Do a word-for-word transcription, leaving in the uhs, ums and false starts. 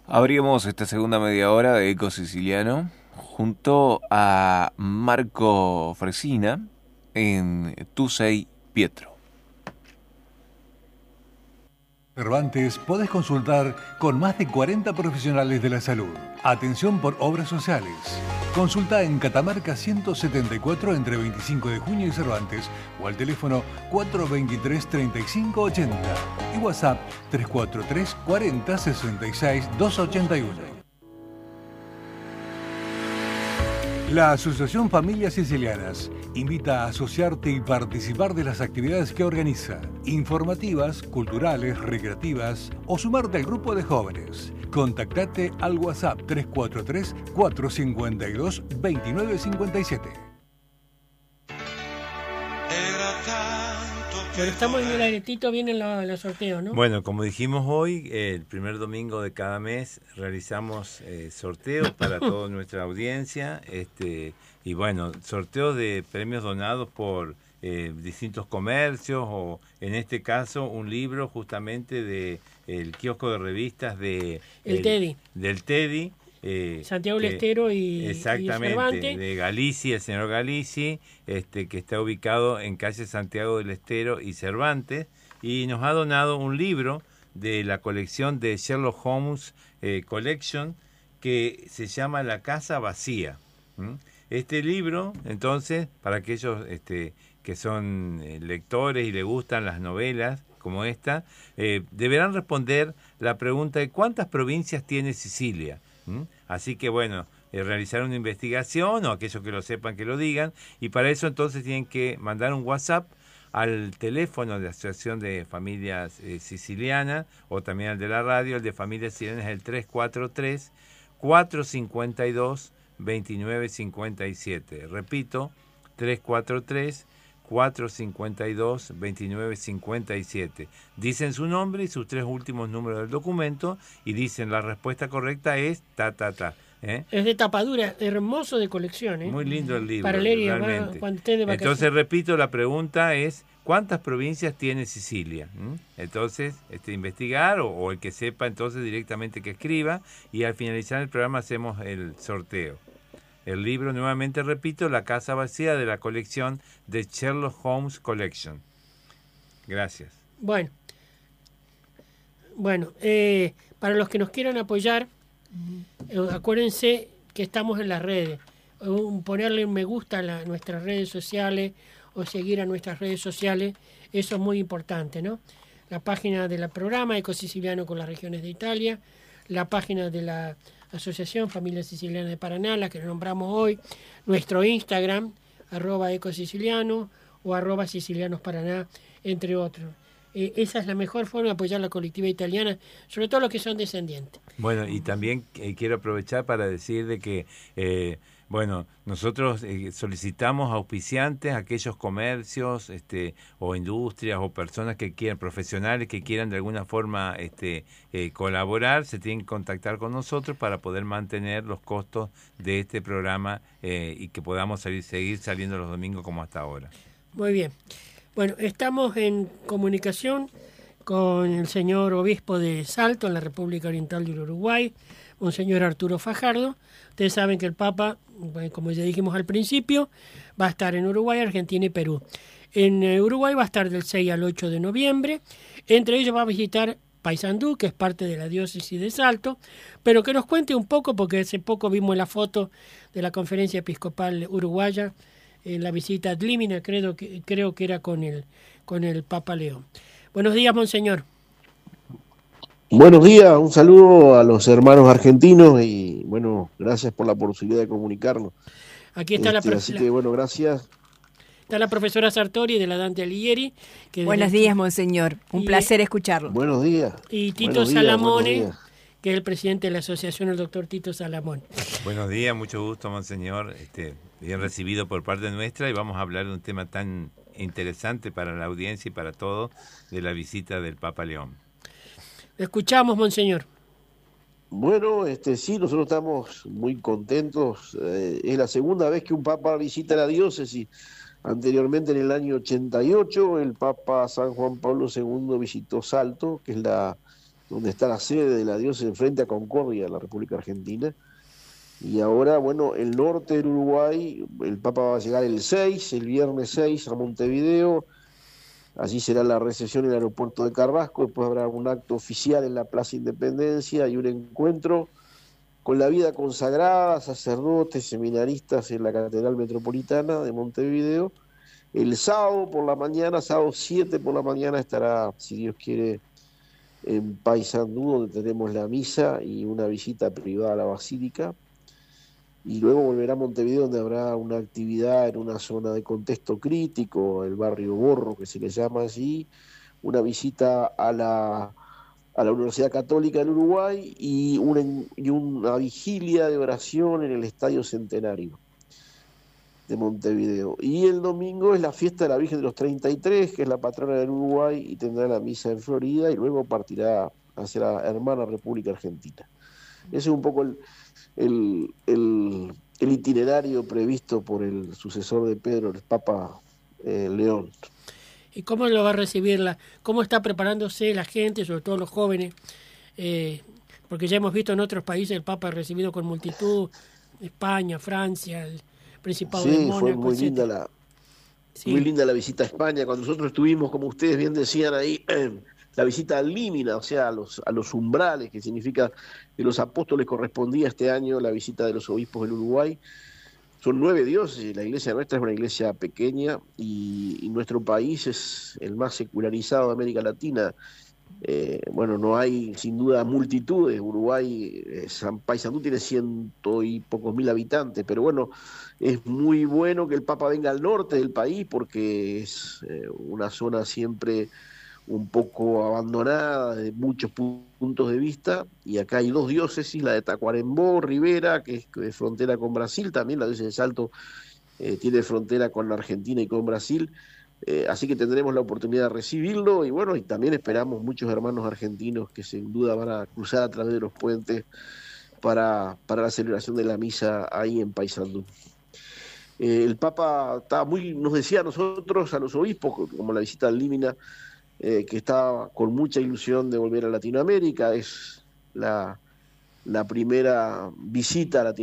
Abrimos esta segunda media hora de Eco Siciliano junto a Marco Fresina en Tu Sei Pietro. Cervantes podés consultar con más de cuarenta profesionales de la salud. Atención por obras sociales. Consulta en Catamarca ciento setenta y cuatro entre veinticinco de junio y Cervantes o al teléfono cuatro veintitrés treinta y cinco ochenta y WhatsApp tres cuatro tres cuarenta sesenta y seis doscientos ochenta y uno. La Asociación Familias Sicilianas invita a asociarte y participar de las actividades que organiza, informativas, culturales, recreativas o sumarte al grupo de jóvenes. Contactate al WhatsApp tres cuatro tres cuatro cinco dos dos nueve cinco siete. Pero estamos en el airetito, vienen los sorteos, ¿no? Bueno, como dijimos hoy, eh, el primer domingo de cada mes realizamos eh, sorteos para toda nuestra audiencia. Este, y bueno, sorteos de premios donados por eh, distintos comercios o, en este caso, un libro justamente de el kiosco de revistas de el, el Teddy. Del Teddy. Eh, Santiago del Estero y exactamente, y Cervantes. De Galici, el señor Galici, este, que está ubicado en calle Santiago del Estero y Cervantes, y nos ha donado un libro de la colección de Sherlock Holmes eh, Collection, que se llama La Casa Vacía. ¿Mm? Este libro, entonces, para aquellos este, que son eh, lectores y les gustan las novelas como esta, eh, deberán responder la pregunta de ¿cuántas provincias tiene Sicilia? ¿Mm? Así que bueno, eh, realizar una investigación o aquellos que lo sepan que lo digan, y para eso entonces tienen que mandar un WhatsApp al teléfono de la Asociación de Familias eh, Siciliana o también al de la radio. El de Familias Sicilianas es el tres cuatro tres cuatro cinco dos dos nueve cinco siete. Repito, tres cuatro tres cuatro cinco dos dos nueve cinco siete. Dicen su nombre y sus tres últimos números del documento y dicen la respuesta correcta es ta, ta, ta. ¿eh? Es de tapadura, hermoso de colección. ¿eh? Muy lindo el libro. Para leer y realmente. Cuando esté de vacaciones. Entonces, repito, la pregunta es ¿cuántas provincias tiene Sicilia? ¿Mm? Entonces, este, investigar o, o el que sepa entonces directamente que escriba, y al finalizar el programa hacemos el sorteo. El libro, nuevamente repito, La Casa Vacía, de la colección de Sherlock Holmes Collection. Gracias. Bueno, bueno eh, para los que nos quieran apoyar, eh, acuérdense que estamos en las redes. Un, ponerle un me gusta a la, nuestras redes sociales o seguir a nuestras redes sociales, eso es muy importante, ¿no? La página del programa Eco Siciliano con las regiones de Italia, la página de la Asociación Familia Siciliana de Paraná, la que nombramos hoy, nuestro Instagram, arroba ecosiciliano o arroba sicilianos Paraná, entre otros. Eh, esa es la mejor forma de apoyar la colectiva italiana, sobre todo los que son descendientes. Bueno, y también eh, quiero aprovechar para decir de que, eh, bueno, nosotros eh, solicitamos auspiciantes, aquellos comercios este, o industrias o personas que quieran, profesionales que quieran de alguna forma este, eh, colaborar, se tienen que contactar con nosotros para poder mantener los costos de este programa eh, y que podamos salir, seguir saliendo los domingos como hasta ahora. Muy bien. Bueno, estamos en comunicación con el señor obispo de Salto, en la República Oriental del Uruguay, monseñor Arturo Fajardo. Ustedes saben que el Papa, como ya dijimos al principio, va a estar en Uruguay, Argentina y Perú. En Uruguay va a estar del seis al ocho de noviembre. Entre ellos va a visitar Paysandú, que es parte de la diócesis de Salto, pero que nos cuente un poco, porque hace poco vimos la foto de la Conferencia Episcopal Uruguaya, en la visita a Dlímina, creo que, creo que era con el, con el Papa León. Buenos días, monseñor. Buenos días, un saludo a los hermanos argentinos y, bueno, gracias por la posibilidad de comunicarnos. Aquí está este, la Así que, bueno, gracias. Está la profesora Sartori de la Dante Alighieri. Que Buenos días, este... monseñor. Un y, placer escucharlo. Buenos días. Y Tito buenos Salamone, días, días. que es el presidente de la asociación, el doctor Tito Salamone. Buenos días, mucho gusto, monseñor. Este, bien recibido por parte nuestra, y vamos a hablar de un tema tan interesante para la audiencia y para todos, de la visita del Papa León. Lo escuchamos, monseñor. Bueno, este sí, nosotros estamos muy contentos. Eh, es la segunda vez que un Papa visita la diócesis. Anteriormente, en el año ochenta y ocho, el Papa San Juan Pablo segundo visitó Salto, que es la donde está la sede de la diócesis frente a Concordia, en la República Argentina. Y ahora, bueno, el norte del Uruguay, el Papa va a llegar el seis, el viernes seis a Montevideo. Allí será la recepción en el aeropuerto de Carrasco, después habrá un acto oficial en la Plaza Independencia y un encuentro con la vida consagrada, sacerdotes, seminaristas en la Catedral Metropolitana de Montevideo. El sábado por la mañana, sábado siete por la mañana, estará, si Dios quiere, en Paysandú, donde tenemos la misa y una visita privada a la Basílica. Y luego volverá a Montevideo, donde habrá una actividad en una zona de contexto crítico, el barrio Borro, que se le llama allí, una visita a la, a la Universidad Católica del Uruguay y una, y una vigilia de oración en el Estadio Centenario de Montevideo. Y el domingo es la fiesta de la Virgen de los treinta y tres, que es la patrona del Uruguay, y tendrá la misa en Florida, y luego partirá hacia la hermana República Argentina. Ese es un poco el... El, el, el itinerario previsto por el sucesor de Pedro, el Papa eh, León. ¿Y cómo lo va a recibir? La, ¿Cómo está preparándose la gente, sobre todo los jóvenes? Eh, porque ya hemos visto en otros países el Papa recibido con multitud, España, Francia, el Principado sí, de Mónaco, fue muy etcétera. linda la Sí. muy linda la visita a España. Cuando nosotros estuvimos, como ustedes bien decían ahí, eh, la visita al límina, o sea, a los, a los umbrales, que significa que los apóstoles correspondía este año la visita de los obispos del Uruguay. Son nueve diócesis, la iglesia nuestra es una iglesia pequeña y, y nuestro país es el más secularizado de América Latina. Eh, bueno, no hay sin duda multitudes. Uruguay, eh, San Paysandú tiene ciento y pocos mil habitantes, pero bueno, es muy bueno que el Papa venga al norte del país porque es eh, una zona siempre un poco abandonada desde muchos puntos de vista, y acá hay dos diócesis, la de Tacuarembó, Rivera, que es de frontera con Brasil, también la diócesis de Salto eh, tiene frontera con la Argentina y con Brasil, eh, así que tendremos la oportunidad de recibirlo, y bueno, y también esperamos muchos hermanos argentinos que sin duda van a cruzar a través de los puentes para, para la celebración de la misa ahí en Paysandú. Eh, el Papa estaba muy, nos decía a nosotros, a los obispos, como la visita al Límina, Eh, que está con mucha ilusión de volver a Latinoamérica. Es la, la primera visita a Latinoamérica